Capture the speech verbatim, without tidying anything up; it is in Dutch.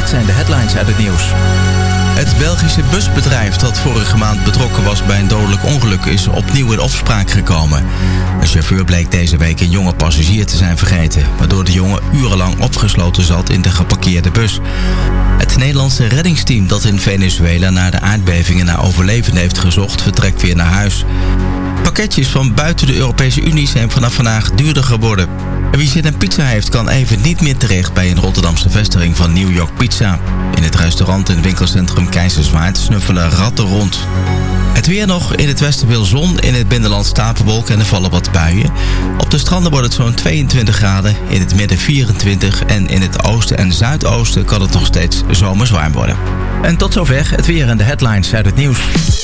dit zijn de headlines uit het nieuws. Het Belgische busbedrijf dat vorige maand betrokken was bij een dodelijk ongeluk is opnieuw in opspraak gekomen. De chauffeur bleek deze week een jonge passagier te zijn vergeten, waardoor de jongen urenlang opgesloten zat in de geparkeerde bus. Het Nederlandse reddingsteam dat in Venezuela naar de aardbevingen naar overlevenden heeft gezocht, vertrekt weer naar huis. Pakketjes van buiten de Europese Unie zijn vanaf vandaag duurder geworden. En wie zin in pizza heeft, kan even niet meer terecht bij een Rotterdamse vestiging van New York Pizza. In het restaurant en winkelcentrum Keizerswaard snuffelen ratten rond. Het weer nog. In het westen veel zon, in het binnenland stapelwolken en er vallen wat buien. Op de stranden wordt het zo'n tweeëntwintig graden, in het midden vierentwintig en in het oosten en zuidoosten kan het nog steeds zomers warm worden. En tot zover het weer en de headlines uit het nieuws.